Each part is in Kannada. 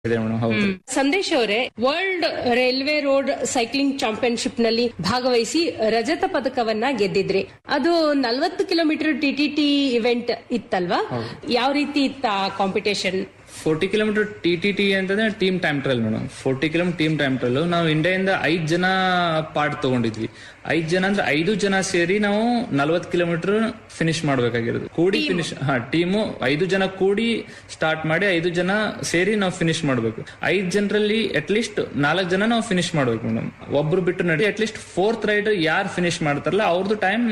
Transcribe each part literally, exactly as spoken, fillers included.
ಇದೆ ಮೇಡಮ್. ಹೌದು. ಸಂದೇಶ್ ಅವರೇ, world railway road cycling championship ನಲ್ಲಿ ಭಾಗವಹಿಸಿ ರಜತ ಪದಕವನ್ನ ಗೆದ್ದಿದ್ರಿ. ಅದು ನಲ್ವತ್ತು ಕಿಲೋಮೀಟರ್ ಟಿಟಿಟಿ ಇವೆಂಟ್ ಇತ್ತಲ್ವಾ? ಯಾವ ರೀತಿ ಇತ್ತ competition? Forty kilometre T T T ಅಂತಂದ್ರೆ team time trial madam. Forty kilometre team time trial. ನಾವು ಇಂಡಿಯಾದಿಂದ ಐದ್ ಜನ ಪಾರ್ಟ್ ತಗೊಂಡಿದ್ವಿ. ಐದ್ ಜನ ಅಂದ್ರೆ ಐದು ಜನ ಸೇರಿ ನಾವು ನಲ್ವತ್ ಕಿಲೋಮೀಟರ್ ಫಿನಿಶ್ ಮಾಡ್ಬೇಕಾಗಿರೋದು. ಕೂಡಿ ಫಿನಿಶ್ ಹಾ ಟೀಮು ಐದು ಜನ ಕೂಡಿ ಸ್ಟಾರ್ಟ್ ಮಾಡಿ ಐದು ಜನ ಸೇರಿ ನಾವು ಫಿನಿಶ್ ಮಾಡ್ಬೇಕು. ಐದ್ ಜನರಲ್ಲಿ ಅಟ್ ಲೀಸ್ಟ್ ನಾಲ್ಕು ಜನ ನಾವು ಫಿನಿಶ್ ಮಾಡ್ಬೇಕು ಮೇಡಮ್. ಒಬ್ರು ಬಿಟ್ಟು ನಡಿ ಅಟ್ ಲೀಸ್ಟ್ ಫೋರ್ತ್ ರೈಡರ್ ಯಾರು ಫಿನಿಶ್ ಮಾಡ್ತಾರಲ್ಲ ಅವ್ರದ್ದು ಟೈಮ್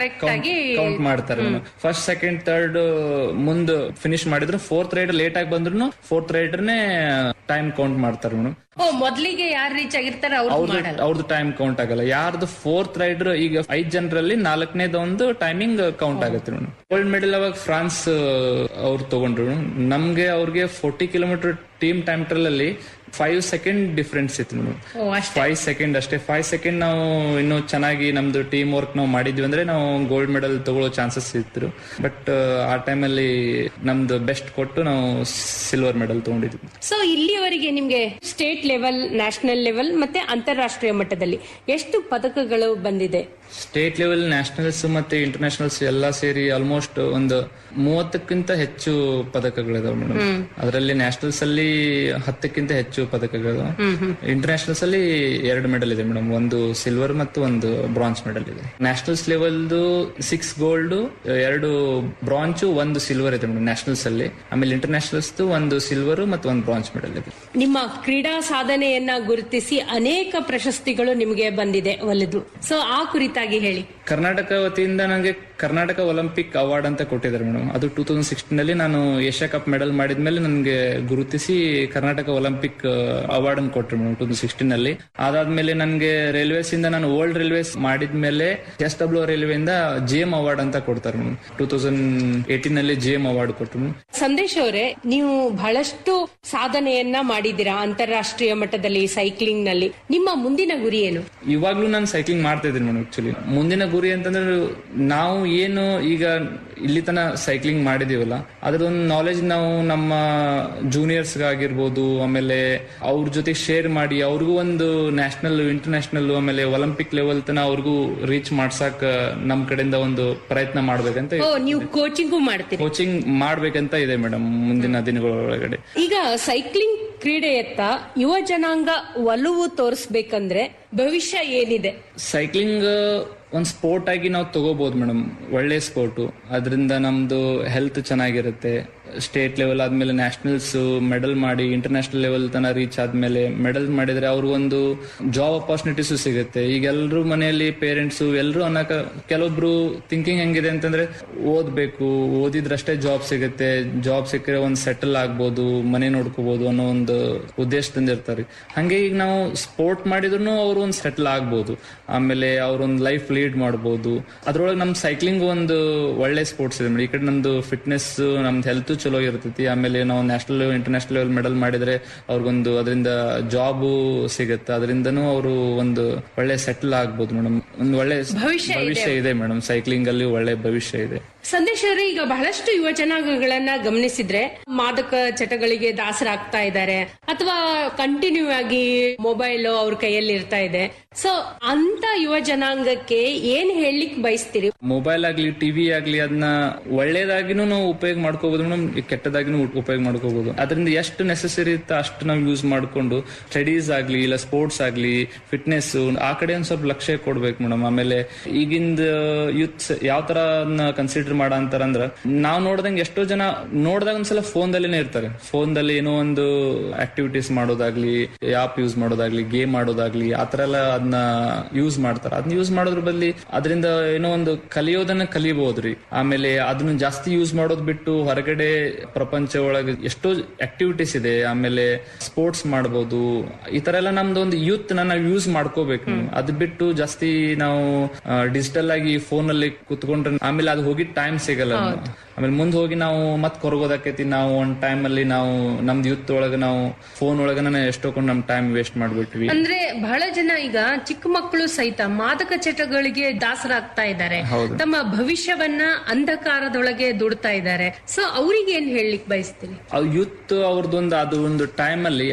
ಕೌಂಟ್ ಮಾಡ್ತಾರೆ ಮೇಡಮ್. ಫಸ್ಟ್ ಸೆಕೆಂಡ್ ಥರ್ಡ್ ಮುಂದ್ ಫಿನಿಶ್ ಮಾಡಿದ್ರು ಫೋರ್ತ್ ರೈಡರ್ ಲೇಟ್ ಆಗಿ ಬಂದ್ರು ಫೋರ್ತ್ ರೈಡರ್ನೇ ಟೈಮ್ ಕೌಂಟ್ ಮಾಡ್ತಾರೆ ಮೇಡಮ್. ಮೊದಲಿಗೆ ಯಾರು ರೀಚ್ ಆಗಿರ್ತಾರೆ ಅವ್ರದ್ದು ಟೈಮ್ ಕೌಂಟ್ ಆಗಲ್ಲ. ಯಾರ್ದು ಫೋರ್ತ್ ರೈಡರ್ ಈಗ ಐದ್ ಜನರಲ್ಲಿ ನಾಲ್ಕನೇದ ಒಂದು ಟೈಮಿಂಗ್ ಕೌಂಟ್ ಆಗುತ್ತೆ ಮೇಡಮ್. ಗೋಲ್ಡ್ ಮೆಡಲ್ ಅವಾಗ ಫ್ರಾನ್ಸ್ ಅವ್ರು ತಗೊಂಡ್ರು. ನಮ್ಗೆ ಅವ್ರಿಗೆ forty kilometre team time trial ಅಲ್ಲಿ ಫೈವ್ ಸೆಕೆಂಡ್ ಡಿಫ್ರೆನ್ಸ್ ಇತ್ತು ಮೇಡಮ್. ಫೈವ್ ಸೆಕೆಂಡ್ ಅಷ್ಟೇ. ಫೈವ್ ಸೆಕೆಂಡ್ ನಾವು ಇನ್ನು ಚೆನ್ನಾಗಿ ನಮ್ದು ಟೀಮ್ ವರ್ಕ್ ನಾವು ಮಾಡಿದ್ವಿ ಅಂದ್ರೆ ನಾವು ಗೋಲ್ಡ್ ಮೆಡಲ್ ತಗೊಳ್ಳೋ ಚಾನ್ಸಸ್ ಇತ್ತು. ಬಟ್ ಆ ಟೈಮಲ್ಲಿ ನಮ್ದು ಬೆಸ್ಟ್ ಕೊಟ್ಟು ನಾವು ಸಿಲ್ವರ್ ಮೆಡಲ್ ತಗೊಂಡಿದ್ವಿ. ಸೊ ಇಲ್ಲಿಯವರೆಗೆ ನಿಮ್ಗೆ ಸ್ಟೇಟ್ ಲೆವೆಲ್, ನ್ಯಾಷನಲ್ ಲೆವೆಲ್ ಮತ್ತೆ ಅಂತಾರಾಷ್ಟ್ರೀಯ ಮಟ್ಟದಲ್ಲಿ ಎಷ್ಟು ಪದಕಗಳು ಬಂದಿದೆ? ಸ್ಟೇಟ್ ಲೆವೆಲ್, ನ್ಯಾಷನಲ್ಸ್ ಮತ್ತೆ ಇಂಟರ್ನ್ಯಾಷನಲ್ಸ್ ಎಲ್ಲಾ ಸೇರಿ ಆಲ್ಮೋಸ್ಟ್ ಒಂದು ಮೂವತ್ತಕ್ಕಿಂತ ಹೆಚ್ಚು ಪದಕಗಳಿದಾವೆ ಮೇಡಮ್. ಅದರಲ್ಲಿ ನ್ಯಾಷನಲ್ಸ್ ಅಲ್ಲಿ ಹತ್ತಕ್ಕಿಂತ ಹೆಚ್ಚು ಪದಕಗಳು. ಇಂಟರ್ನ್ಯಾಷನಲ್ಸ್ ಅಲ್ಲಿ ಎರಡು ಮೆಡಲ್ ಇದೆ ಮೇಡಮ್. ಒಂದು ಸಿಲ್ವರ್ ಮತ್ತು ಒಂದು ಬ್ರಾಂಜ್ ಮೆಡಲ್ ಇದೆ. ನ್ಯಾಷನಲ್ಸ್ ಲೆವೆಲ್ದು ಸಿಕ್ಸ್ ಗೋಲ್ಡ್, ಎರಡು ಬ್ರಾಂಚ್, ಒಂದು ಸಿಲ್ವರ್ ಇದೆ ಮೇಡಮ್ ನ್ಯಾಷನಲ್ಸ್ ಅಲ್ಲಿ. ಆಮೇಲೆ ಇಂಟರ್ನ್ಯಾಷನಲ್ಸ್ ಒಂದು ಸಿಲ್ವರ್ ಮತ್ತು ಒಂದು ಬ್ರಾಂಚ್ ಮೆಡಲ್ ಇದೆ. ನಿಮ್ಮ ಕ್ರೀಡಾ ಸಾಧನೆಯನ್ನ ಗುರುತಿಸಿ ಅನೇಕ ಪ್ರಶಸ್ತಿಗಳು ನಿಮಗೆ ಬಂದಿದೆ ಒಲಿದು. ಸೊ ಆ ಕುರಿತಾಗಿ ಹೇಳಿ. ಕರ್ನಾಟಕ ವತಿಯಿಂದ ನನಗೆ ಕರ್ನಾಟಕ ಒಲಿಂಪಿಕ್ ಅವಾರ್ಡ್ ಅಂತ ಕೊಟ್ಟಿದ್ದಾರೆ ಮೇಡಮ್. ಅದು ಟೂ ತೌಸಂಡ್ ಸಿಕ್ಸ್ಟೀನ್ ಅಲ್ಲಿ ನಾನು ಏಷ್ಯಾ ಕಪ್ ಮೆಡಲ್ ಮಾಡಿದ್ಮೇಲೆ ನನಗೆ ಗುರುತಿಸಿ ಕರ್ನಾಟಕ ಒಲಿಂಪಿಕ್ ಅವಾರ್ಡ್ ಅನ್ನು ಕೊಟ್ಟರು ಮೇಡಮ್ ಟೂ ತೌಸಂಡ್ ಸಿಕ್ಸ್ಟೀನ್ ಅಲ್ಲಿ. ಅದಾದ್ಮೇಲೆ ನನಗೆ ರೈಲ್ವೇಸ್ ಇಂದ ನಾನು ವರ್ಲ್ಡ್ ರೈಲ್ವೇಸ್ ಮಾಡಿದ್ಮೇಲೆ ಎಸ್ ಡಬ್ಲ್ಯೂ ರೈಲ್ವೆ ಇಂದ ಜಿ ಎಂ ಅವಾರ್ಡ್ ಅಂತ ಕೊಡ್ತಾರೆ ಮೇಡಮ್. ಟೂ ತೌಸಂಡ್ ಏಟೀನ್ ಅಲ್ಲಿ ಜಿ ಎಂ ಅವಾರ್ಡ್ ಕೊಟ್ಟರು. ಸಂದೇಶ್ ಅವರೇ, ನೀವು ಬಹಳಷ್ಟು ಸಾಧನೆಯನ್ನ ಮಾಡಿದ್ದೀರಾ ಅಂತಾರಾಷ್ಟ್ರೀಯ ಮಟ್ಟದಲ್ಲಿ ಸೈಕ್ಲಿಂಗ್ ನಲ್ಲಿ. ನಿಮ್ಮ ಮುಂದಿನ ಗುರಿ ಏನು? ಇವಾಗ್ಲೂ ನಾನು ಸೈಕ್ಲಿಂಗ್ ಮಾಡ್ತಾ ಇದ್ದೀನಿ ಮೇಡಮ್. ಆಕ್ಚುಲಿ ಮುಂದಿನ ಗುರಿ ಅಂತಂದ್ರೆ ನಾವು ಏನು ಈಗ ಇಲ್ಲಿ ತನ ಸೈಕ್ಲಿಂಗ್ ಮಾಡಿದೀವಲ್ಲ ಅದ್ರದೊಂದು ನಾಲೆಜ್ ನಾವು ನಮ್ಮ ಜೂನಿಯರ್ಸ್ ಆಗಿರ್ಬೋದು, ಆಮೇಲೆ ಅವ್ರ ಜೊತೆ ಶೇರ್ ಮಾಡಿ ಅವ್ರಿಗೂ ಒಂದು ನ್ಯಾಷನಲ್, ಇಂಟರ್ನ್ಯಾಷನಲ್, ಆಮೇಲೆ ಒಲಿಂಪಿಕ್ ಲೆವೆಲ್ ತನ ಅವ್ರಿಗೂ ರೀಚ್ ಮಾಡ್ಸಕ್ ನಮ್ ಕಡೆಯಿಂದ ಒಂದು ಪ್ರಯತ್ನ ಮಾಡ್ಬೇಕಂತ. ನೀವು ಕೋಚಿಂಗು ಮಾಡ್ತೀರಿ? ಕೋಚಿಂಗ್ ಮಾಡ್ಬೇಕಂತ ಇದೆ ಮೇಡಮ್ ಮುಂದಿನ ದಿನಗಳೊಳಗಡೆ. ಈಗ ಸೈಕ್ಲಿಂಗ್ ಕ್ರೀಡೆಯತ್ತ ಯುವ ಜನಾಂಗ ಒಲವು ತೋರಿಸ್ಬೇಕಂದ್ರೆ ಭವಿಷ್ಯ ಏನಿದೆ? ಸೈಕ್ಲಿಂಗ್ ಒಂದ್ ಸ್ಪೋರ್ಟ್ ಆಗಿ ನಾವು ತಗೋಬಹುದು ಮೇಡಮ್. ಒಳ್ಳೆ ಸ್ಪೋರ್ಟ್. ಅದರಿಂದ ನಮ್ದು ಹೆಲ್ತ್ ಚೆನ್ನಾಗಿರುತ್ತೆ. ಸ್ಟೇಟ್ ಲೆವೆಲ್ ಆದ್ಮೇಲೆ ನ್ಯಾಷನಲ್ಸ್ ಮೆಡಲ್ ಮಾಡಿ ಇಂಟರ್ನ್ಯಾಷನಲ್ ಲೆವೆಲ್ ತನ ರೀಚ್ ಆದ್ಮೇಲೆ ಮೆಡಲ್ ಮಾಡಿದ್ರೆ ಅವ್ರಿಗೊಂದು ಜಾಬ್ ಅಪಾರ್ಚುನಿಟೀಸ್ ಸಿಗುತ್ತೆ. ಈಗ ಎಲ್ರು ಮನೆಯಲ್ಲಿ ಪೇರೆಂಟ್ಸ್ ಎಲ್ರು ಅನ್ನಕ ಕೆಲವೊಬ್ರು ಥಿಂಕಿಂಗ್ ಹೆಂಗಿದೆ ಅಂತಂದ್ರೆ ಓದ್ಬೇಕು, ಓದಿದ್ರಷ್ಟೇ ಜಾಬ್ ಸಿಗುತ್ತೆ, ಜಾಬ್ ಸಿಕ್ಕರೆ ಒಂದ್ ಸೆಟಲ್ ಆಗ್ಬೋದು, ಮನೆ ನೋಡ್ಕೋಬಹುದು ಅನ್ನೋ ಒಂದು ಉದ್ದೇಶದಿಂದ ಇರ್ತಾರೆ. ಹಂಗೆ ಈಗ ನಾವು ಸ್ಪೋರ್ಟ್ ಮಾಡಿದ್ರು ಅವ್ರು ಒಂದ್ ಸೆಟಲ್ ಆಗ್ಬೋದು, ಆಮೇಲೆ ಅವ್ರೊಂದ್ ಲೈಫ್ ಲೀಡ್ ಮಾಡ್ಬೋದು. ಅದ್ರೊಳಗೆ ನಮ್ ಸೈಕ್ಲಿಂಗ್ ಒಂದು ಒಳ್ಳೆ ಸ್ಪೋರ್ಟ್ಸ್ ಇದೆ. ಈ ಕಡೆ ನಮ್ದು ಫಿಟ್ನೆಸ್, ನಮ್ದು ಹೆಲ್ತ್ ಚಲೋ ಇರ್ತೈತಿ. ಆಮೇಲೆ ನಾವು ನ್ಯಾಷನಲ್ ಇಂಟರ್ನ್ಯಾಷನಲ್ ಲೆವೆಲ್ ಮೆಡಲ್ ಮಾಡಿದ್ರೆ ಅವ್ರಿಗೊಂದು ಅದರಿಂದ ಜಾಬ್ ಸಿಗುತ್ತೆ. ಅದರಿಂದನೂ ಅವರು ಒಂದು ಒಳ್ಳೆ ಸೆಟಲ್ ಆಗ್ಬೋದು ಮೇಡಮ್. ಒಂದು ಒಳ್ಳೆ ಭವಿಷ್ಯ ಇದೆ ಮೇಡಮ್. ಸೈಕ್ಲಿಂಗ್ ಅಲ್ಲಿ ಒಳ್ಳೆ ಭವಿಷ್ಯ ಇದೆ. ಸಂದೇಶ್ ಅವರೇ, ಈಗ ಬಹಳಷ್ಟು ಯುವ ಜನಾಂಗಗಳನ್ನ ಗಮನಿಸಿದ್ರೆ ಮಾದಕ ಚಟಗಳಿಗೆ ದಾಸರಾಗ್ತಾ ಇದ್ದಾರೆ, ಅಥವಾ ಕಂಟಿನ್ಯೂ ಆಗಿ ಮೊಬೈಲ್ ಅವ್ರ ಕೈಯಲ್ಲಿ ಇರ್ತಾ ಇದೆ. ಸೊ ಅಂತ ಯುವ ಜನಾಂಗಕ್ಕೆ ಏನ್ ಹೇಳಲಿಕ್ಕೆ ಬಯಸ್ತೀರಿ? ಮೊಬೈಲ್ ಆಗ್ಲಿ, ಟಿವಿ ಆಗ್ಲಿ, ಅದನ್ನ ಒಳ್ಳೇದಾಗಿನೂ ನಾವು ಉಪಯೋಗ ಮಾಡ್ಕೋಬಹುದು ಮೇಡಮ್, ಕೆಟ್ಟದಾಗಿನೂ ಉಪಯೋಗ ಮಾಡ್ಕೋಬಹುದು. ಅದರಿಂದ ಎಷ್ಟು ನೆಸೆಸರಿ ಇತ್ತ ಅಷ್ಟು ನಾವು ಯೂಸ್ ಮಾಡ್ಕೊಂಡು ಸ್ಟಡೀಸ್ ಆಗ್ಲಿ ಇಲ್ಲ ಸ್ಪೋರ್ಟ್ಸ್ ಆಗ್ಲಿ ಫಿಟ್ನೆಸ್ ಆ ಕಡೆ ಒಂದ್ ಸ್ವಲ್ಪ ಲಕ್ಷ್ಯ ಕೊಡ್ಬೇಕು ಮೇಡಮ್. ಆಮೇಲೆ ಈಗಿಂದ ಯೂತ್ಸ್ ಯಾವ ತರ ಕನ್ಸಿಡರ್ ಮಾಡ ಅಂತಾರಂದ್ರ ನಾವ್ ನೋಡ್ದಂಗೆ ಎಷ್ಟೋ ಜನ ನೋಡ್ದಾಗ ಒಂದ್ಸಲ ಫೋನ್ ದಲ್ಲಿನೇ ಇರ್ತಾರೆ. ಫೋನ್ ದಲ್ಲಿ ಏನೋ ಒಂದು ಆಕ್ಟಿವಿಟೀಸ್ ಮಾಡೋದಾಗ್ಲಿ, ಆಪ್ ಯೂಸ್ ಮಾಡೋದಾಗ್ಲಿ, ಗೇಮ್ ಮಾಡೋದಾಗ್ಲಿ, ಆತರ ಎಲ್ಲ ಅದನ್ನ ಯೂಸ್ ಮಾಡ್ತಾರೆ. ಅದನ್ನ ಯೂಸ್ ಮಾಡೋದ್ರ ಬದಲಿ ಅದರಿಂದ ಏನೋ ಒಂದು ಕಲಿಯೋದನ್ನ ಕಲಿಬಹುದ್ರಿ. ಆಮೇಲೆ ಅದನ್ನ ಜಾಸ್ತಿ ಯೂಸ್ ಮಾಡೋದ್ ಬಿಟ್ಟು ಹೊರಗಡೆ ಪ್ರಪಂಚ ಒಳಗೆ ಎಷ್ಟೋ ಆಕ್ಟಿವಿಟೀಸ್ ಇದೆ. ಆಮೇಲೆ ಸ್ಪೋರ್ಟ್ಸ್ ಮಾಡಬಹುದು. ಈ ತರ ಎಲ್ಲ ನಮ್ದು ಒಂದು ಯೂತ್ ನಾವು ಯೂಸ್ ಮಾಡ್ಕೋಬೇಕು. ಅದ್ ಬಿಟ್ಟು ಜಾಸ್ತಿ ನಾವು ಡಿಜಿಟಲ್ ಆಗಿ ಫೋನ್ ಅಲ್ಲಿ ಕುತ್ಕೊಂಡ್ರೆ ಆಮೇಲೆ ಅದು ಹೋಗಿ ಟೈಮ್ ಸಿಗಲ್ಲ. ಆಮೇಲೆ ಮುಂದ್ ಹೋಗಿ ನಾವು ಮತ್ ಕೊರಗೋದಕ್ಕೈತಿ. ನಾವು ಒಂದ್ ಟೈಮ್ ಅಲ್ಲಿ ನಾವು ನಮ್ದು ಯೂತ್ ಒಳಗ ನಾವು ಫೋನ್ ಒಳಗನ ಎಷ್ಟೊಂದು ನಮ್ ಟೈಮ್ ವೇಸ್ಟ್ ಮಾಡ್ಬಿಟ್ವಿ. ಅಂದ್ರೆ ಬಹಳ ಜನ ಈಗ ಚಿಕ್ಕ ಮಕ್ಕಳು ಸಹಿತ ಮಾದಕ ಚಟಗಳಿಗೆ ದಾಸರಾಗ್ತಾ ಇದ್ದಾರೆ. ತಮ್ಮ ಭವಿಷ್ಯವನ್ನ ಅಂಧಕಾರದೊಳಗೆ ದುಡ್ತಾ ಇದ್ದಾರೆ. ಸೊ ಅವ್ರಿಗೆ ಏನ್ ಹೇಳಲಿಕ್ಕೆ ಬಯಸ್ತೀನಿ? ಯೂತ್ ಅವ್ರದ್ದೊಂದು ಅದು ಒಂದು ಟೈಮ್ ಅಲ್ಲಿ